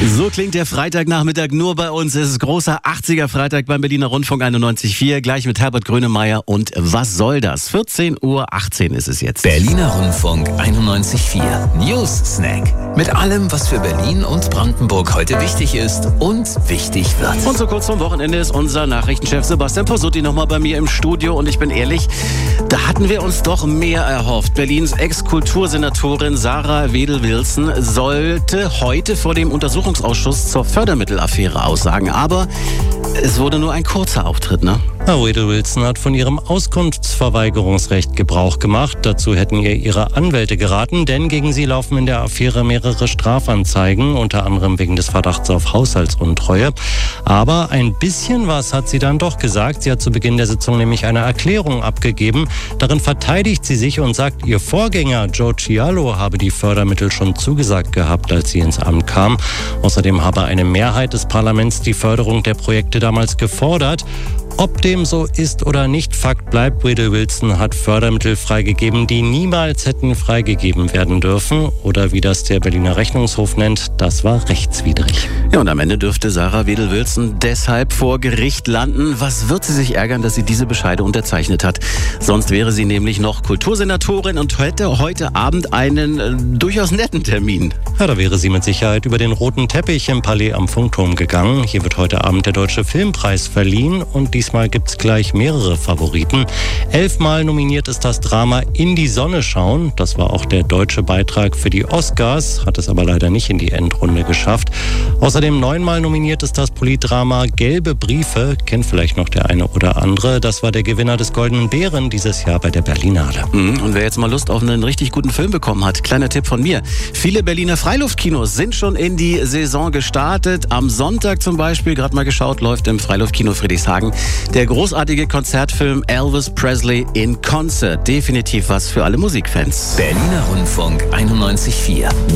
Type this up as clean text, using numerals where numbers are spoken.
So klingt der Freitagnachmittag nur bei uns. Es ist großer 80er Freitag beim Berliner Rundfunk 91.4. Gleich mit Herbert Grönemeyer und Was soll das? 14:18 Uhr ist es jetzt. Berliner Rundfunk 91.4. News Snack. Mit allem, was für Berlin und Brandenburg heute wichtig ist und wichtig wird. Und so kurz vorm Wochenende ist unser Nachrichtenchef Sebastian Posutti nochmal bei mir im Studio. Und ich bin ehrlich, da hatten wir uns doch mehr erhofft. Berlins Ex-Kultursenatorin Sarah Wedel-Wilson sollte heute vor dem Untersuchungsausschuss zur Fördermittelaffäre aussagen. Aber es wurde nur ein kurzer Auftritt, ne? Wedel-Wilson hat von ihrem Auskunftsverweigerungsrecht Gebrauch gemacht. Dazu hätten ihr ihre Anwälte geraten, denn gegen sie laufen in der Affäre mehrere Strafanzeigen, unter anderem wegen des Verdachts auf Haushaltsuntreue. Aber ein bisschen was hat sie dann doch gesagt. Sie hat zu Beginn der Sitzung nämlich eine Erklärung abgegeben. Darin verteidigt sie sich und sagt, ihr Vorgänger Joe Cialo habe die Fördermittel schon zugesagt gehabt, als sie ins Amt kam. Außerdem habe eine Mehrheit des Parlaments die Förderung der Projekte damals gefordert. Ob dem so ist oder nicht, Fakt bleibt, Wedel-Wilson hat Fördermittel freigegeben, die niemals hätten freigegeben werden dürfen. Oder wie das der Berliner Rechnungshof nennt, das war rechtswidrig. Ja, und am Ende dürfte Sarah Wedel-Wilson deshalb vor Gericht landen. Was wird sie sich ärgern, dass sie diese Bescheide unterzeichnet hat? Sonst wäre sie nämlich noch Kultursenatorin und hätte heute Abend einen durchaus netten Termin. Ja, da wäre sie mit Sicherheit über den roten Teppich im Palais am Funkturm gegangen. Hier wird heute Abend der Deutsche Filmpreis verliehen und diesmal gibt es gleich mehrere Favoriten. 11-mal nominiert ist das Drama In die Sonne schauen. Das war auch der deutsche Beitrag für die Oscars, hat es aber leider nicht in die Endrunde geschafft. Außerdem 9-mal nominiert ist das Politdrama Gelbe Briefe. Kennt vielleicht noch der eine oder andere. Das war der Gewinner des Goldenen Bären dieses Jahr bei der Berlinale. Und wer jetzt mal Lust auf einen richtig guten Film bekommen hat, kleiner Tipp von mir. Viele Berliner Freiluftkinos sind schon in die Saison gestartet. Am Sonntag zum Beispiel, gerade mal geschaut, läuft im Freiluftkino Friedrichshagen der großartige Konzertfilm Elvis Presley in Concert. Definitiv was für alle Musikfans. Berliner Rundfunk 91.4.